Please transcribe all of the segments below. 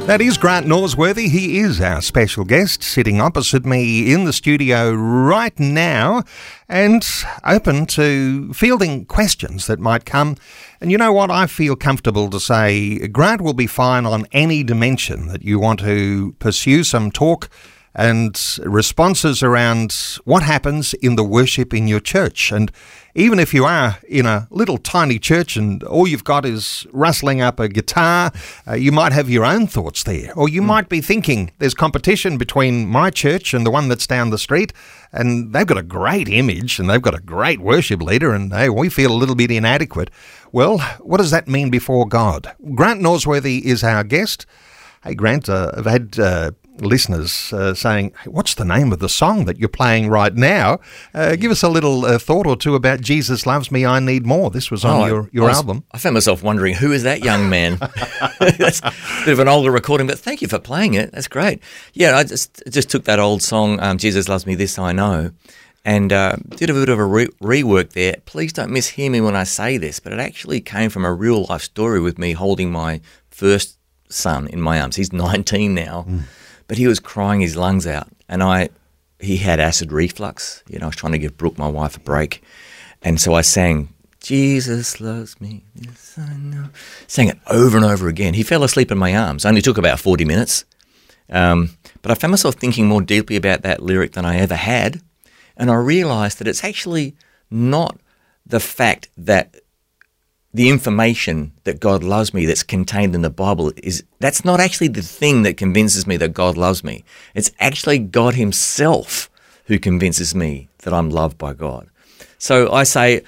That is Grant Norsworthy. He is our special guest, sitting opposite me in the studio right now and open to fielding questions that might come. And you know what? I feel comfortable to say Grant will be fine on any dimension that you want to pursue some talk and responses around what happens in the worship in your church. And even if you are in a little tiny church and all you've got is rustling up a guitar, you might have your own thoughts there. Or you might be thinking there's competition between my church and the one that's down the street, and they've got a great image and they've got a great worship leader, and hey, we feel a little bit inadequate. Well, what does that mean before God? Grant Norsworthy is our guest. Hey, Grant, I've had listeners saying, hey, what's the name of the song that you're playing right now? Give us a little thought or two about Jesus Loves Me, I Need More. This was on your album. I found myself wondering, who is that young man? That's a bit of an older recording, but thank you for playing it. That's great. Yeah, I just took that old song, Jesus Loves Me, This I Know, and did a bit of a rework there. Please don't mishear me when I say this, but it actually came from a real life story with me holding my first son in my arms. He's 19 now. But he was crying his lungs out, and he had acid reflux. You know, I was trying to give Brooke, my wife, a break. And so I sang, Jesus loves me, yes I know. Sang it over and over again. He fell asleep in my arms. Only took about 40 minutes. But I found myself thinking more deeply about that lyric than I ever had. And I realised that it's actually not the fact that the information that God loves me that's contained in the Bible that's not actually the thing that convinces me that God loves me. It's actually God himself who convinces me that I'm loved by God. So I say,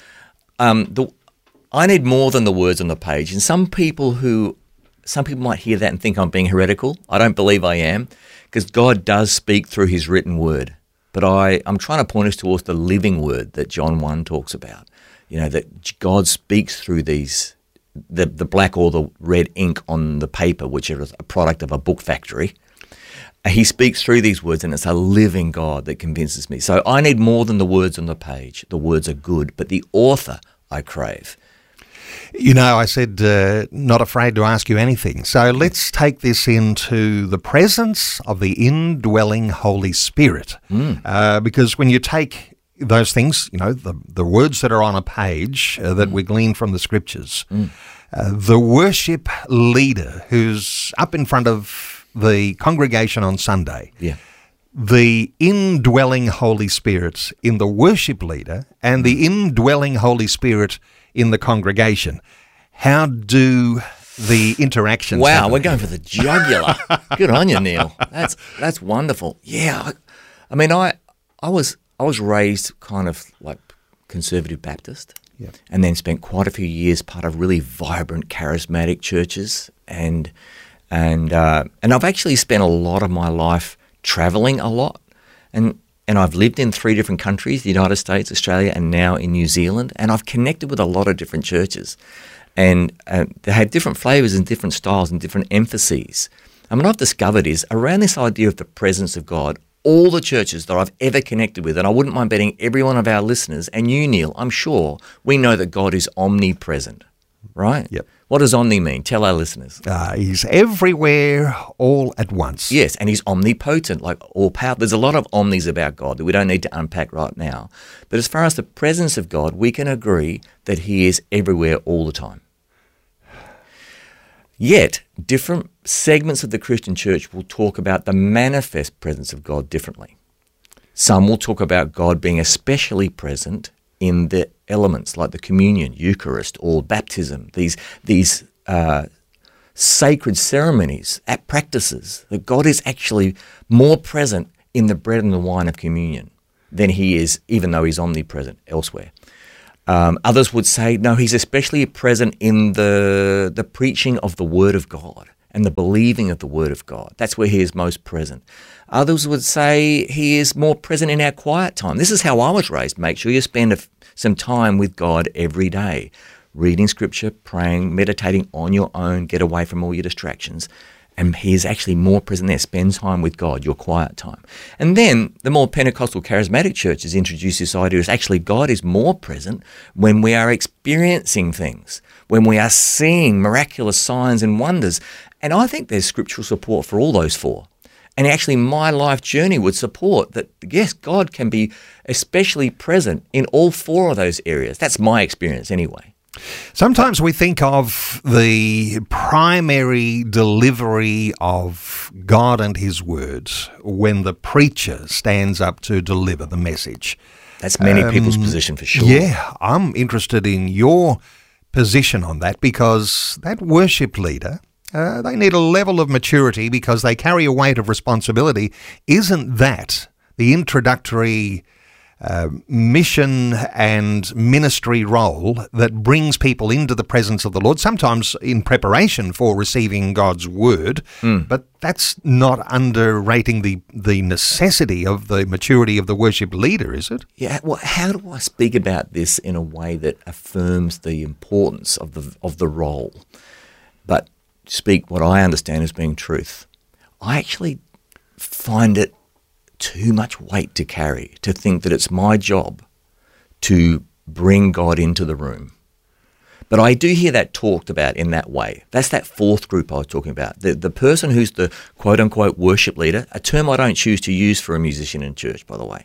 I need more than the words on the page. And some people might hear that and think I'm being heretical. I don't believe I am, because God does speak through his written word. But I'm trying to point us towards the living word that John 1 talks about. You know, that God speaks through these, the black or the red ink on the paper, which is a product of a book factory. He speaks through these words, and it's a living God that convinces me. So I need more than the words on the page. The words are good, but the author I crave. You know, I said not afraid to ask you anything. So let's take this into the presence of the indwelling Holy Spirit. Because when you take those things, you know, the words that are on a page that we glean from the scriptures, the worship leader who's up in front of the congregation on Sunday, the indwelling Holy Spirit in the worship leader and the indwelling Holy Spirit in the congregation. How do the interactions happen? We're going for the jugular. Good on you, Neil. That's wonderful. Yeah, I mean, I was raised kind of like conservative Baptist, and then spent quite a few years part of really vibrant, charismatic churches, and I've actually spent a lot of my life traveling a lot, and I've lived in 3 different countries: the United States, Australia, and now in New Zealand, and I've connected with a lot of different churches, and they have different flavors and different styles and different emphases. And what I've discovered is around this idea of the presence of God, all the churches that I've ever connected with, and I wouldn't mind betting every one of our listeners, and you, Neil, I'm sure, we know that God is omnipresent, right? Yep. What does omni mean? Tell our listeners. He's everywhere all at once. Yes, and he's omnipotent, like all power. There's a lot of omnis about God that we don't need to unpack right now. But as far as the presence of God, we can agree that he is everywhere all the time. Yet, different segments of the Christian church will talk about the manifest presence of God differently. Some will talk about God being especially present in the elements like the communion, Eucharist, or baptism, these sacred ceremonies, practices, that God is actually more present in the bread and the wine of communion than he is, even though he's omnipresent elsewhere. Others would say, no, he's especially present in the preaching of the Word of God and the believing of the Word of God. That's where he is most present. Others would say he is more present in our quiet time. This is how I was raised. Make sure you spend some time with God every day, reading Scripture, praying, meditating on your own, get away from all your distractions. And he is actually more present there. Spend time with God, your quiet time. And then the more Pentecostal charismatic churches introduce this idea is actually God is more present when we are experiencing things, when we are seeing miraculous signs and wonders. And I think there's scriptural support for all those four. And actually my life journey would support that, yes, God can be especially present in all four of those areas. That's my experience anyway. Sometimes we think of the primary delivery of God and his words when the preacher stands up to deliver the message. That's many people's position for sure. Yeah, I'm interested in your position on that, because that worship leader, they need a level of maturity because they carry a weight of responsibility. Isn't that the introductory mission and ministry role that brings people into the presence of the Lord, sometimes in preparation for receiving God's word, but that's not underrating the necessity of the maturity of the worship leader, is it? Yeah, well, how do I speak about this in a way that affirms the importance of the role, but speak what I understand as being truth? I actually find it too much weight to carry, to think that it's my job to bring God into the room. But I do hear that talked about in that way. That's that fourth group I was talking about. The person who's the quote-unquote worship leader, a term I don't choose to use for a musician in church, by the way.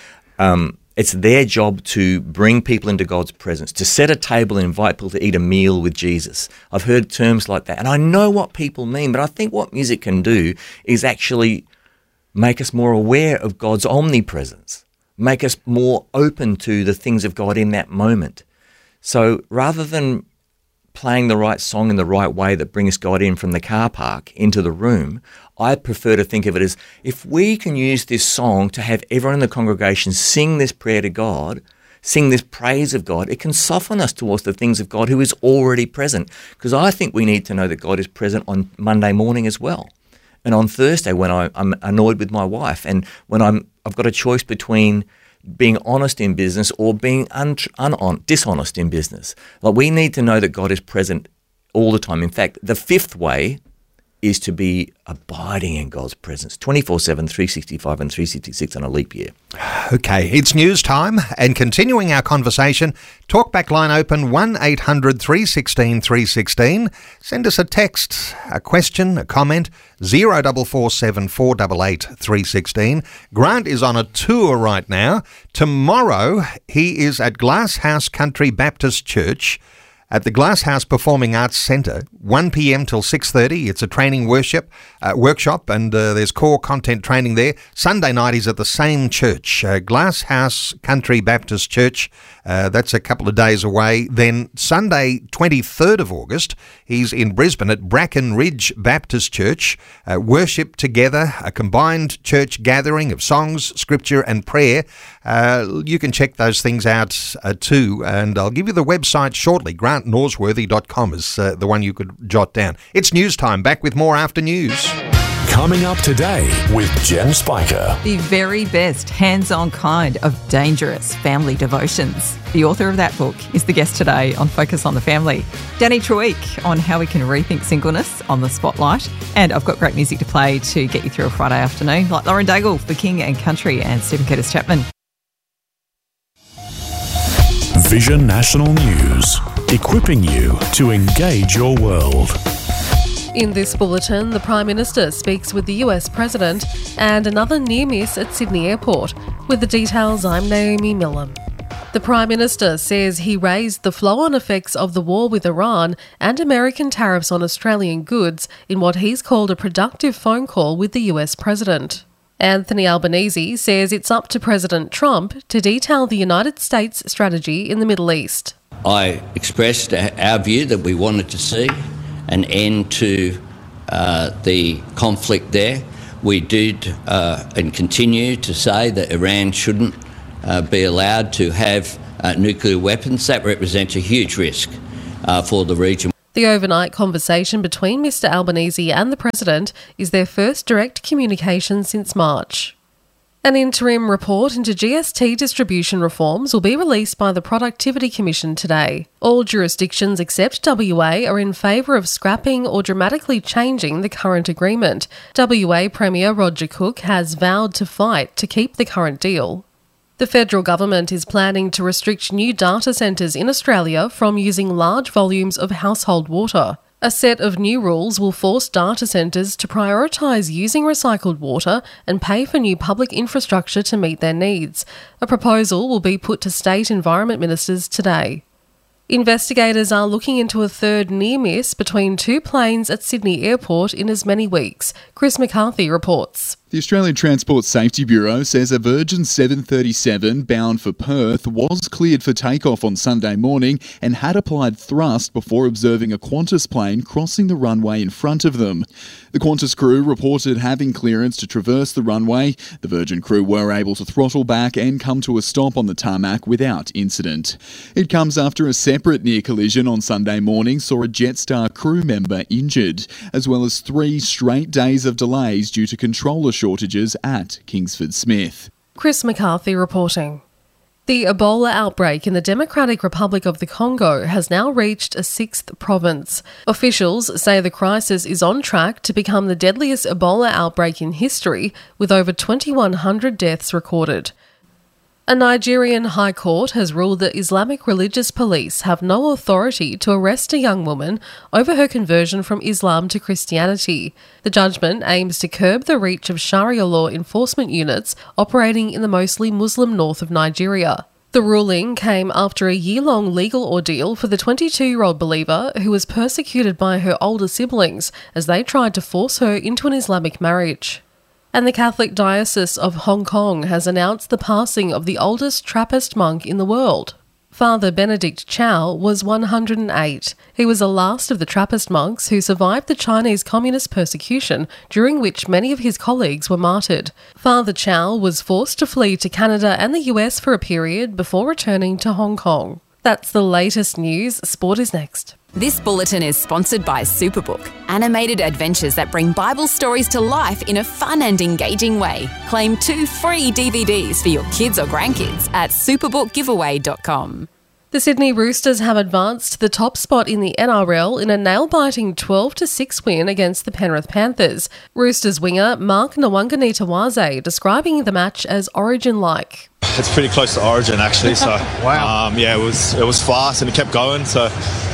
It's their job to bring people into God's presence, to set a table and invite people to eat a meal with Jesus. I've heard terms like that, and I know what people mean, but I think what music can do is actually make us more aware of God's omnipresence, make us more open to the things of God in that moment. So rather than playing the right song in the right way that brings God in from the car park into the room, I prefer to think of it as, if we can use this song to have everyone in the congregation sing this prayer to God, sing this praise of God, it can soften us towards the things of God who is already present. Because I think we need to know that God is present on Monday morning as well. And on Thursday when I'm annoyed with my wife, and when I've got a choice between being honest in business or being dishonest in business. Like, we need to know that God is present all the time. In fact, the fifth way is to be abiding in God's presence 24/7, 365 and 366 on a leap year. Okay, it's news time, and continuing our conversation, talkback line open 1800 316 316. Send us a text, a question, a comment, 0447 488 316. Grant is on a tour right now. Tomorrow he is at Glasshouse Country Baptist Church at the Glasshouse Performing Arts Centre, 1 p.m. till 6:30. It's a training workshop, and there's core content training there. Sunday night is at the same church, Glasshouse Country Baptist Church. That's a couple of days away. Then Sunday, 23rd of August, he's in Brisbane at Bracken Ridge Baptist Church. Worship together, a combined church gathering of songs, scripture and prayer. You can check those things out too, and I'll give you the website shortly. GrantNorsworthy.com is the one you could jot down. It's news time. Back with more after news. Coming up today with Jen Spiker. The very best hands-on kind of dangerous family devotions. The author of that book is the guest today on Focus on the Family. Danny Treweek on how we can rethink singleness on the Spotlight. And I've got great music to play to get you through a Friday afternoon, like Lauren Daigle for King and Country and Stephen Curtis Chapman. Vision National News, equipping you to engage your world. In this bulletin, the Prime Minister speaks with the US President and another near miss at Sydney Airport. With the details, I'm Naomi Millam. The Prime Minister says he raised the flow-on effects of the war with Iran and American tariffs on Australian goods in what he's called a productive phone call with the US President. Anthony Albanese says it's up to President Trump to detail the United States strategy in the Middle East. I expressed our view that we wanted to see an end to the conflict there. We did and continue to say that Iran shouldn't be allowed to have nuclear weapons. That represents a huge risk for the region. The overnight conversation between Mr Albanese and the President is their first direct communication since March. An interim report into GST distribution reforms will be released by the Productivity Commission today. All jurisdictions except WA are in favour of scrapping or dramatically changing the current agreement. WA Premier Roger Cook has vowed to fight to keep the current deal. The federal government is planning to restrict new data centres in Australia from using large volumes of household water. A set of new rules will force data centres to prioritise using recycled water and pay for new public infrastructure to meet their needs. A proposal will be put to state environment ministers today. Investigators are looking into a third near-miss between two planes at Sydney Airport in as many weeks. Chris McCarthy reports. The Australian Transport Safety Bureau says a Virgin 737 bound for Perth was cleared for takeoff on Sunday morning and had applied thrust before observing a Qantas plane crossing the runway in front of them. The Qantas crew reported having clearance to traverse the runway. The Virgin crew were able to throttle back and come to a stop on the tarmac without incident. It comes after a separate near collision on Sunday morning saw a Jetstar crew member injured, as well as 3 straight days of delays due to controller shortages at Kingsford Smith. Chris McCarthy reporting. The Ebola outbreak in the Democratic Republic of the Congo has now reached a 6th province. Officials say the crisis is on track to become the deadliest Ebola outbreak in history, with over 2,100 deaths recorded. A Nigerian high court has ruled that Islamic religious police have no authority to arrest a young woman over her conversion from Islam to Christianity. The judgment aims to curb the reach of Sharia law enforcement units operating in the mostly Muslim north of Nigeria. The ruling came after a year-long legal ordeal for the 22-year-old believer who was persecuted by her older siblings as they tried to force her into an Islamic marriage. And the Catholic Diocese of Hong Kong has announced the passing of the oldest Trappist monk in the world. Father Benedict Chow was 108. He was the last of the Trappist monks who survived the Chinese communist persecution, during which many of his colleagues were martyred. Father Chow was forced to flee to Canada and the US for a period before returning to Hong Kong. That's the latest news. Sport is next. This bulletin is sponsored by Superbook, animated adventures that bring Bible stories to life in a fun and engaging way. Claim 2 free DVDs for your kids or grandkids at superbookgiveaway.com. The Sydney Roosters have advanced to the top spot in the NRL in a nail-biting 12-6 win against the Penrith Panthers. Roosters winger Mark Nwanganita-Waze describing the match as Origin-like. It's pretty close to Origin, actually. So, wow. It was fast and it kept going. So,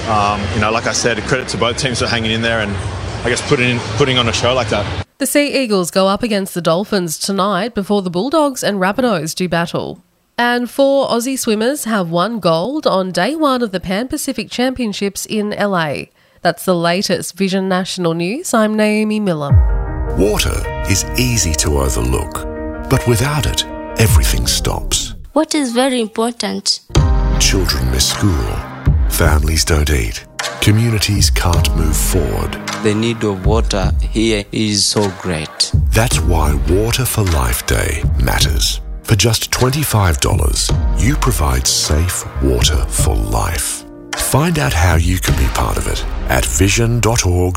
like I said, a credit to both teams for hanging in there and I guess putting on a show like that. The Sea Eagles go up against the Dolphins tonight before the Bulldogs and Rabbitohs do battle. And 4 Aussie swimmers have won gold on day 1 of the Pan-Pacific Championships in LA. That's the latest Vision National News. I'm Naomi Miller. Water is easy to overlook, but without it, everything stops. What is very important? Children miss school, families don't eat, communities can't move forward. The need of water here is so great. That's why Water for Life Day matters. For just $25, you provide safe water for life. Find out how you can be part of it at vision.org.au.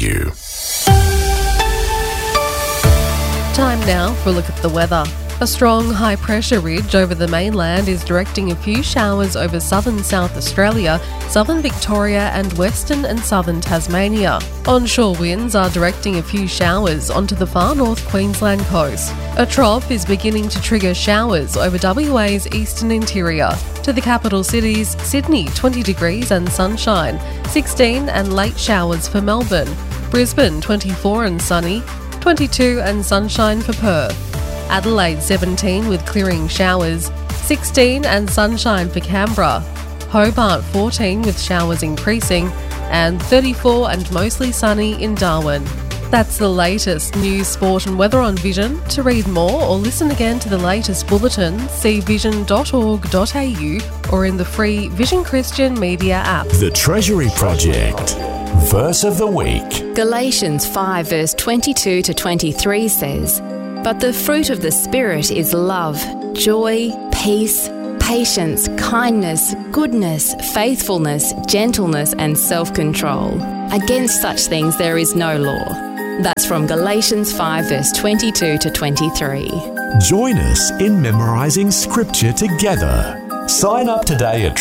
Time now for a look at the weather. A strong high-pressure ridge over the mainland is directing a few showers over southern South Australia, southern Victoria and western and southern Tasmania. Onshore winds are directing a few showers onto the far north Queensland coast. A trough is beginning to trigger showers over WA's eastern interior. To the capital cities, Sydney 20 degrees and sunshine, 16 and late showers for Melbourne, Brisbane 24 and sunny, 22 and sunshine for Perth. Adelaide 17 with clearing showers, 16 and sunshine for Canberra, Hobart 14 with showers increasing, and 34 and mostly sunny in Darwin. That's the latest news, sport and weather on Vision. To read more or listen again to the latest bulletin, see vision.org.au or in the free Vision Christian Media app. The Treasury Project. Verse of the week. Galatians 5 verse 22 to 23 says, "But the fruit of the Spirit is love, joy, peace, patience, kindness, goodness, faithfulness, gentleness and self-control. Against such things there is no law." That's from Galatians 5 verse 22 to 23. Join us in memorising Scripture together. Sign up today at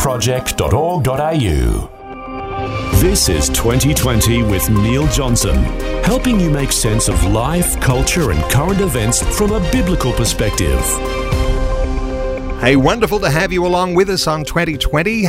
treasuryproject.org.au. This is 2020 with Neil Johnson, helping you make sense of life, culture and current events from a biblical perspective. Hey, wonderful to have you along with us on 2020.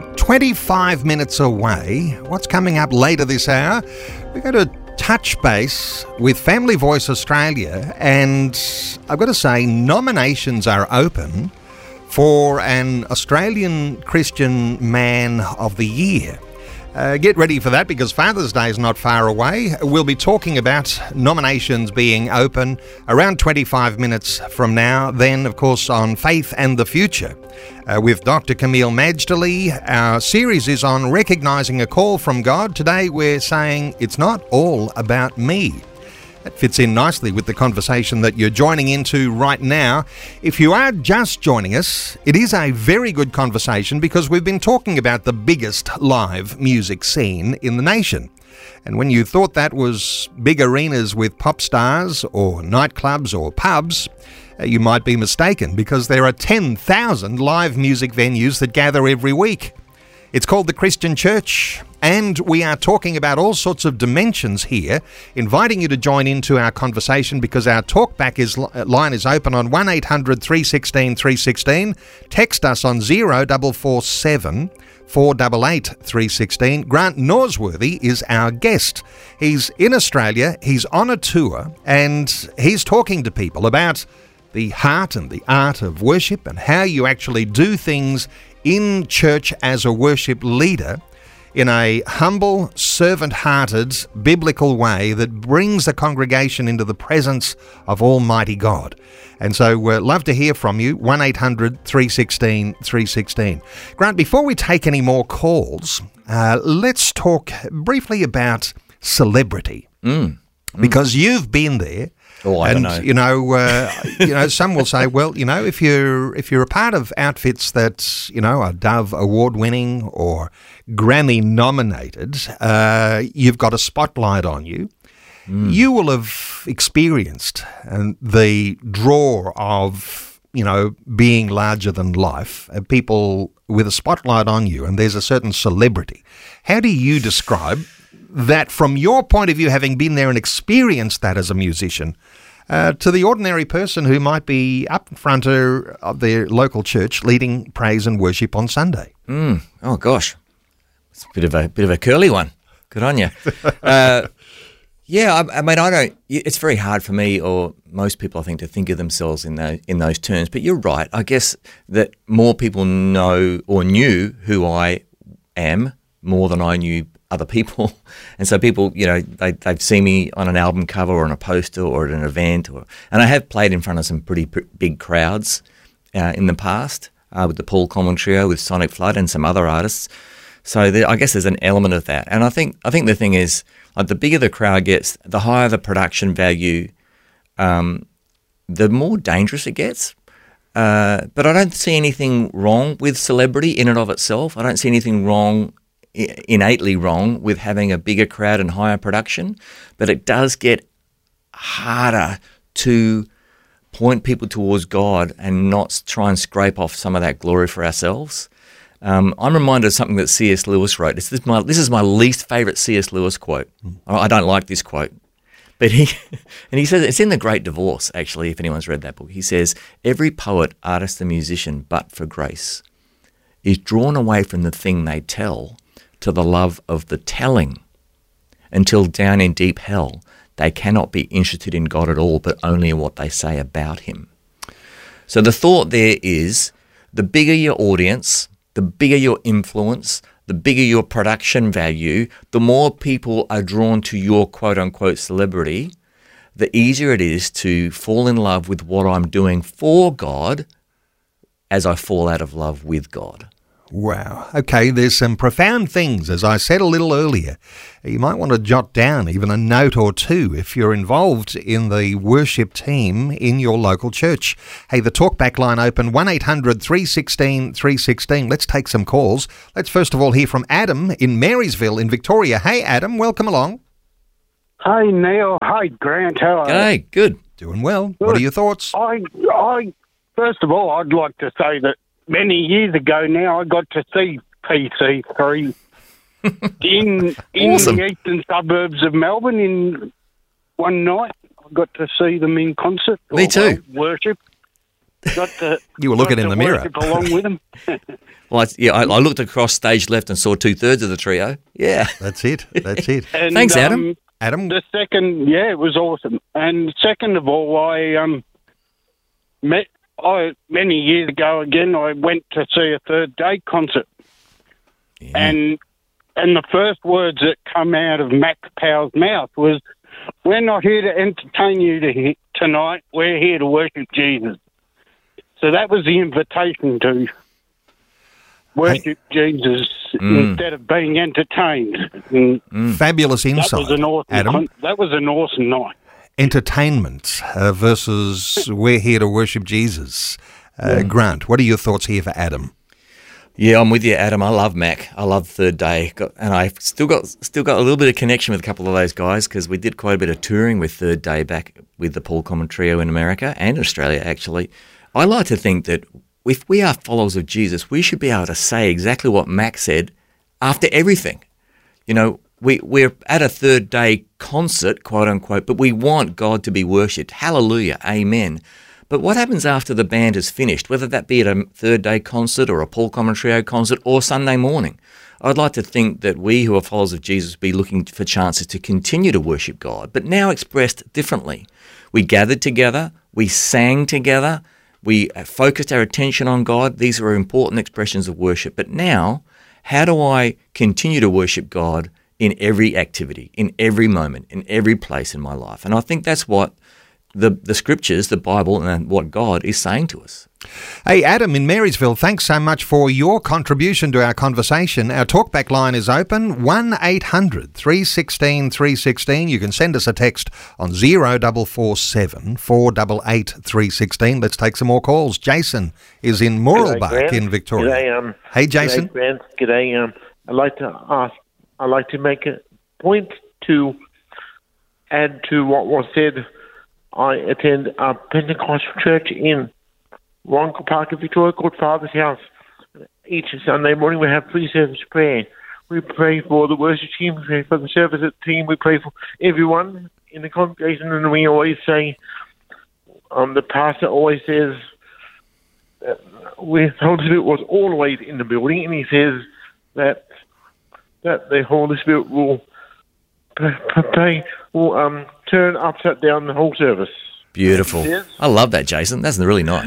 25 minutes away. What's coming up later this hour? We're going to touch base with Family Voice Australia, and I've got to say, nominations are open for an Australian Christian Man of the Year. Get ready for that because Father's Day is not far away. We'll be talking about nominations being open around 25 minutes from now. Then, of course, on Faith and the Future with Dr. Camille Majdali. Our series is on recognising a call from God. Today we're saying it's not all about me. That fits in nicely with the conversation that you're joining into right now. If you are just joining us, it is a very good conversation because we've been talking about the biggest live music scene in the nation. And when you thought that was big arenas with pop stars or nightclubs or pubs, you might be mistaken because there are 10,000 live music venues that gather every week. It's called the Christian Church, and we are talking about all sorts of dimensions here, inviting you to join into our conversation because our talkback line is open on 1800 316 316. Text us on 0447 488 316. Grant Norsworthy is our guest. He's in Australia, he's on a tour, and he's talking to people about the heart and the art of worship and how you actually do things in church as a worship leader in a humble, servant-hearted, biblical way that brings the congregation into the presence of Almighty God. And so we'd love to hear from you, 1800 316 316. Grant, before we take any more calls, let's talk briefly about celebrity. Because you've been there. Oh, I don't know. Some will say, well, if you're a part of outfits that, are Dove award winning or Grammy nominated, you've got a spotlight on you. You will have experienced the draw of, being larger than life, people with a spotlight on you, and there's a certain celebrity. How do you describe that from your point of view, having been there and experienced that as a musician, to the ordinary person who might be up in front of their local church leading praise and worship on Sunday? Oh gosh, it's a bit of a curly one. Good on you. Yeah, I mean, I don't. It's very hard for me or most people, I think, to think of themselves in those terms. But you're right. I guess that more people know or knew who I am more than I knew other people, and so people, they've seen me on an album cover or on a poster or at an event, and I have played in front of some pretty big crowds in the past with the Paul Coleman Trio, with Sonic Flood, and some other artists. So I guess there's an element of that, and I think the thing is, like, the bigger the crowd gets, the higher the production value, the more dangerous it gets. But I don't see anything wrong with celebrity in and of itself. I don't see anything innately wrong with having a bigger crowd and higher production, but it does get harder to point people towards God and not try and scrape off some of that glory for ourselves. I'm reminded of something that C.S. Lewis wrote. This is my least favourite C.S. Lewis quote. I don't like this quote, but he says, it's in The Great Divorce, actually, if anyone's read that book. He says, every poet, artist and musician, but for grace, is drawn away from the thing they tell to the love of the telling, until down in deep hell they cannot be interested in God at all, but only in what they say about him. So the thought there is, the bigger your audience, the bigger your influence, the bigger your production value, the more people are drawn to your quote-unquote celebrity, the easier it is to fall in love with what I'm doing for God as I fall out of love with God. Wow. Okay, there's some profound things, as I said a little earlier. You might want to jot down even a note or two if you're involved in the worship team in your local church. Hey, the talkback line open, 1800 316 316. Let's take some calls. Let's first of all hear from Adam in Marysville in Victoria. Hey, Adam, welcome along. Hi, Neil. Hi, Grant. How are you? Hey, good. Doing well. What are your thoughts? I first of all, I'd like to say that many years ago now, I got to see PC3 in Awesome. the eastern suburbs of Melbourne in one night. I got to see them in concert. Me too. Worship. Got to, You were looking got in to the mirror. worship along with them. Well, I looked across stage left and saw 2/3 of the trio. Yeah. That's it. That's it. And, Thanks, Adam. Adam? The second, it was awesome. And second of all, many years ago again, I went to see a Third Day concert. Yeah. And the first words that come out of Mac Powell's mouth was, "We're not here to entertain you tonight. We're here to worship Jesus." So that was the invitation to worship Jesus instead of being entertained. And Fabulous insight, that was an awesome, Adam. That was an awesome night. Entertainment versus we're here to worship Jesus. Grant, what are your thoughts here for Adam? Yeah, I'm with you, Adam. I love Mac. I love Third Day, and I've still got a little bit of connection with a couple of those guys because we did quite a bit of touring with Third Day back with the Paul Common Trio in America and Australia, actually. I like to think that if we are followers of Jesus, we should be able to say exactly what Mac said after everything. You know, we're at a Third Day concert, quote unquote, but we want God to be worshipped. Hallelujah, amen. But what happens after the band is finished, whether that be at a Third Day concert or a Paul Common Trio concert or Sunday morning? I'd like to think that we who are followers of Jesus be looking for chances to continue to worship God, but now expressed differently. We gathered together, we sang together, we focused our attention on God. These are important expressions of worship. But now, how do I continue to worship God in every activity, in every moment, in every place in my life? And I think that's what the scriptures, the Bible, and what God is saying to us. Hey, Adam in Marysville, thanks so much for your contribution to our conversation. Our talkback line is open, 1800 316 316. You can send us a text on 0447 488 316. Let's take some more calls. Jason is in Mooralbach in Victoria. G'day, hey, Jason. G'day, Grant. G'day. I'd like to make a point to add to what was said. I attend a Pentecostal church in Warnco Park in Victoria called Father's House. Each Sunday morning we have pre-service prayer. We pray for the worship team, we pray for the service team, we pray for everyone in the congregation, and we always say, the pastor always says, the Holy Spirit was always in the building, and he says that the Holy Spirit will turn upside down the whole service. Beautiful. Yes. I love that, Jason. That's really nice.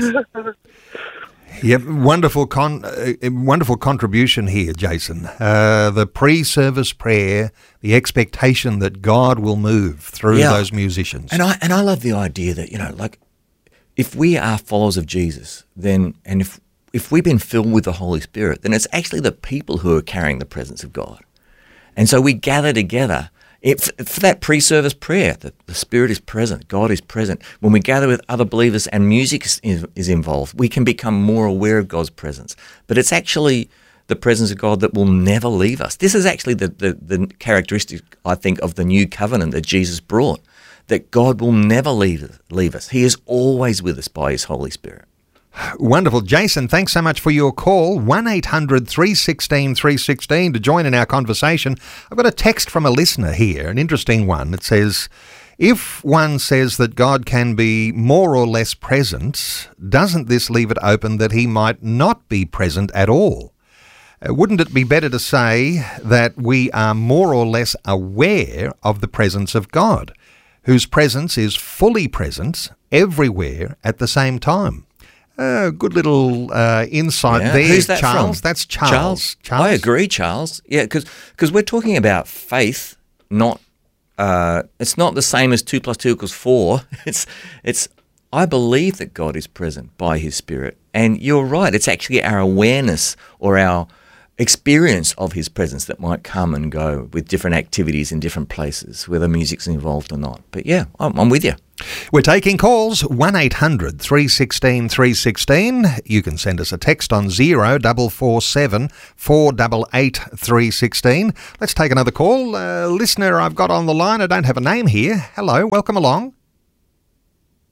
Yep, wonderful contribution here, Jason. The pre-service prayer, the expectation that God will move through those musicians. And I love the idea that, you know, like, if we are followers of Jesus, then, and if we've been filled with the Holy Spirit, then it's actually the people who are carrying the presence of God. And so we gather together. For that pre-service prayer, the Spirit is present, God is present. When we gather with other believers and music is involved, we can become more aware of God's presence. But it's actually the presence of God that will never leave us. This is actually the characteristic, I think, of the new covenant that Jesus brought, that God will never leave us. He is always with us by His Holy Spirit. Wonderful. Jason, thanks so much for your call. 1800 316 316 to join in our conversation. I've got a text from a listener here, an interesting one. It says, if one says that God can be more or less present, doesn't this leave it open that He might not be present at all? Wouldn't it be better to say that we are more or less aware of the presence of God, whose presence is fully present everywhere at the same time? Good little insight there. Who's that Charles? from? That's Charles. I agree, Charles. Yeah, because we're talking about faith, not it's not the same as 2 + 2 = 4. It's I believe that God is present by His Spirit, and you're right. It's actually our awareness or our experience of His presence that might come and go with different activities in different places, whether music's involved or not. But yeah, I'm with you. We're taking calls, 1800 316 316. You can send us a text on 0447 488 316. Let's take another call. Listener I've got on the line, I don't have a name here. Hello, welcome along.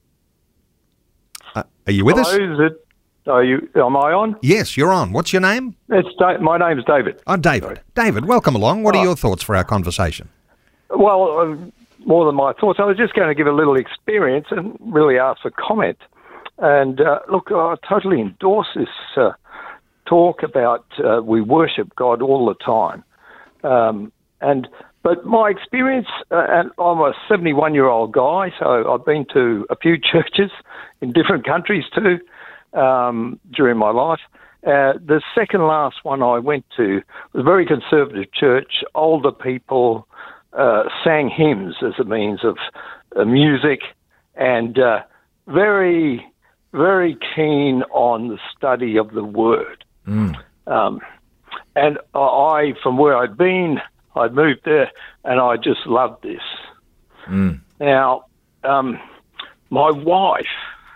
Are you with us? Am I on? Yes, you're on. What's your name? My name's David. Oh, David. David, welcome along. What are your thoughts for our conversation? Well, more than my thoughts, I was just going to give a little experience and really ask for comment. And look, I totally endorse this talk about we worship God all the time. But my experience, and I'm a 71-year-old guy, so I've been to a few churches in different countries too during my life. The second last one I went to was a very conservative church. Older people sang hymns as a means of music, and very, very keen on the study of the Word. And I, from where I'd been, I'd moved there, and I just loved this. Now, my wife,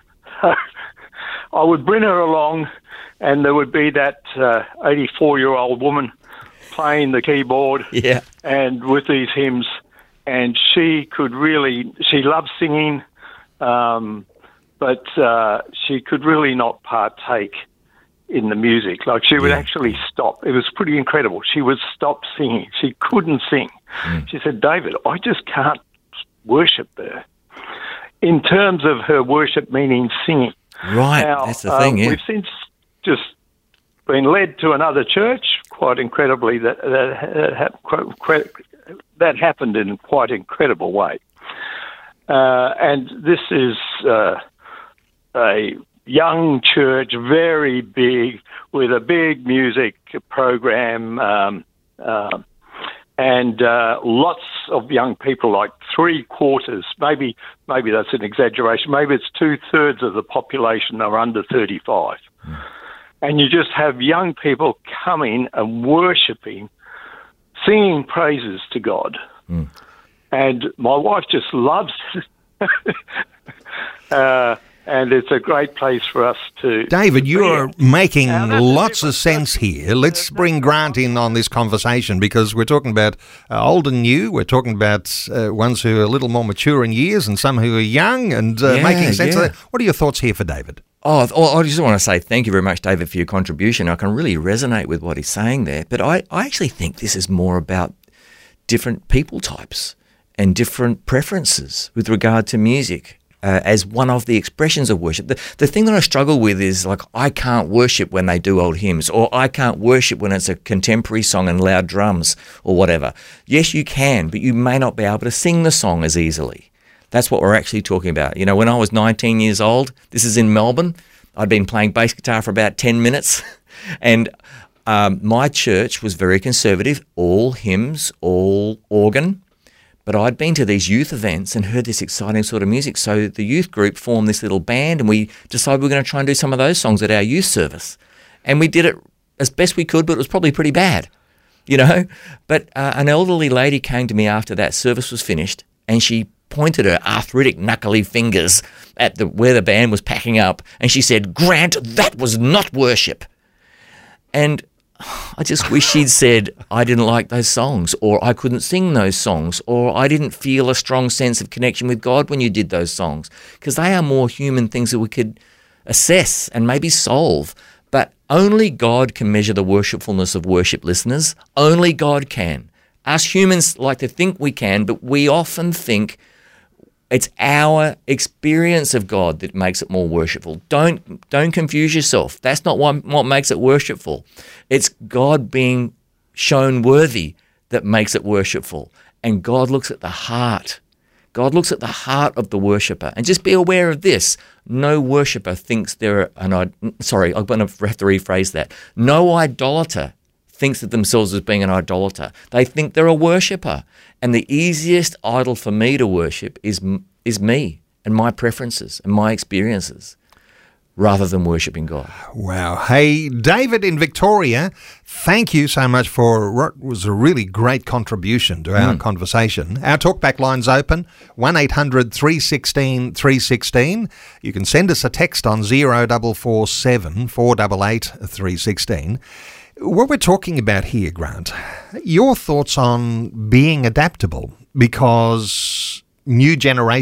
I would bring her along, and there would be that 84-year-old woman playing the keyboard and with these hymns, and she loved singing, but she could really not partake in the music. Like, she would actually stop. It was pretty incredible. She would stop singing. She couldn't sing. She said, David, I just can't worship there. In terms of her worship meaning singing. Right, now, that's the thing, We've since just been led to another church, quite incredibly, that happened in quite incredible way. And this is a young church, very big, with a big music program, and lots of young people, like 3/4, maybe that's an exaggeration, maybe it's 2/3 of the population are under 35. And you just have young people coming and worshipping, singing praises to God. And my wife just loves it. And it's a great place for us to... David, you're making lots of sense here. Let's bring Grant in on this conversation, because we're talking about old and new. We're talking about ones who are a little more mature in years and some who are young and making sense of that. What are your thoughts here for David? I just want to say thank you very much, David, for your contribution. I can really resonate with what he's saying there. But I actually think this is more about different people types and different preferences with regard to music. As one of the expressions of worship. The thing that I struggle with is, like, I can't worship when they do old hymns, or I can't worship when it's a contemporary song and loud drums or whatever. Yes, you can, but you may not be able to sing the song as easily. That's what we're actually talking about. You know, when I was 19 years old, this is in Melbourne, I'd been playing bass guitar for about 10 minutes, and my church was very conservative, all hymns, all organ. But I'd been to these youth events and heard this exciting sort of music. So the youth group formed this little band, and we decided we were going to try and do some of those songs at our youth service. And we did it as best we could, but it was probably pretty bad, you know. But an elderly lady came to me after that service was finished, and she pointed her arthritic, knuckly fingers at where the band was packing up, and she said, Grant, that was not worship. And I just wish she'd said, I didn't like those songs, or I couldn't sing those songs, or I didn't feel a strong sense of connection with God when you did those songs, because they are more human things that we could assess and maybe solve. But only God can measure the worshipfulness of worship, listeners. Only God can. Us humans like to think we can, but we often think it's our experience of God that makes it more worshipful. Don't confuse yourself. That's not what makes it worshipful. It's God being shown worthy that makes it worshipful. And God looks at the heart. God looks at the heart of the worshipper. And just be aware of this. No worshipper thinks they're I'm going to have to rephrase that. No idolater thinks of themselves as being an idolater. They think they're a worshipper. And the easiest idol for me to worship is me and my preferences and my experiences, rather than worshipping God. Wow. Hey, David in Victoria, thank you so much for what was a really great contribution to our conversation. Our talkback line's open, 1800 316 316. You can send us a text on 0447 488 316. What we're talking about here, Grant, your thoughts on being adaptable, because new generations